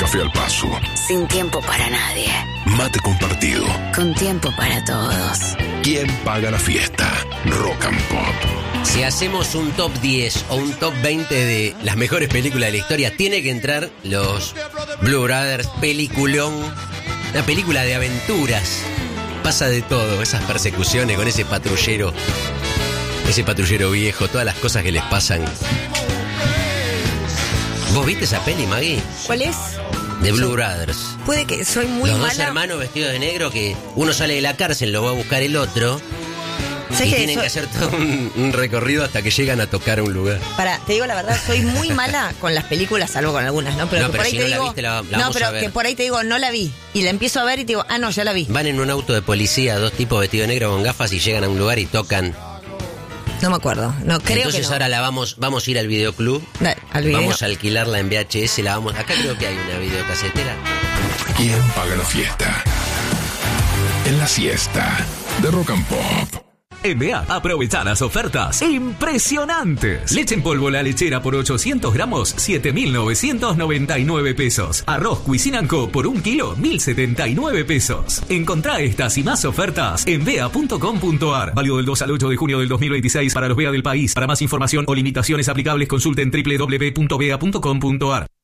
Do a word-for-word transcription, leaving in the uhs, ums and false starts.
café al paso. Sin tiempo para nadie. Mate compartido. Con tiempo para todos. ¿Quién paga la fiesta? Rock and Pop. Si hacemos un top diez o un top veinte de las mejores películas de la historia, tiene que entrar los Blue Brothers, peliculón, una película de aventuras. Pasa de todo, esas persecuciones con ese patrullero, ese patrullero viejo, todas las cosas que les pasan. ¿Vos viste esa peli, Maggie? ¿Cuál es? De Blue Yo, Brothers. Puede que soy muy Los mala. dos hermanos vestidos de negro, que uno sale de la cárcel, lo va a buscar el otro. Y que tienen soy... que hacer todo un, un recorrido hasta que llegan a tocar a un lugar. Para, te digo la verdad, soy muy mala con las películas, salvo con algunas, ¿no? Pero, No, que pero por ahí si te no la digo, viste, la- la no, vamos pero a ver. que por ahí te digo, no la vi. Y la empiezo a ver y te digo, ah, no, ya la vi. Van en un auto de policía, dos tipos vestidos de negro con gafas, y llegan a un lugar y tocan. No me acuerdo. No, creo Entonces que no. ahora la vamos, vamos a ir al videoclub. Da- al video. Vamos a alquilarla en V H S, la vamos. Acá creo que hay una videocasetera. ¿Quién paga la fiesta? En la siesta de Rock and Pop. En B A, aprovecha las ofertas impresionantes. Leche en polvo La Lechera por ochocientos gramos, siete mil novecientos noventa y nueve pesos. Arroz Cuisine Co por un kilo, mil setenta y nueve pesos. Encontrá estas y más ofertas en bea punto com punto ar. Válido del dos al ocho de junio del dos mil veintiséis para los B A del país. Para más información o limitaciones aplicables, consulten doble u doble u doble u punto bea punto com punto ar.